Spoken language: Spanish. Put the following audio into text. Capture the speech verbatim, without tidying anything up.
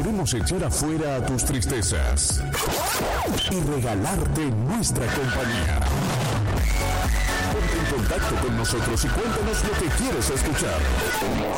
Queremos echar afuera a tus tristezas y regalarte nuestra compañía. Ponte en contacto con nosotros y cuéntanos lo que quieres escuchar.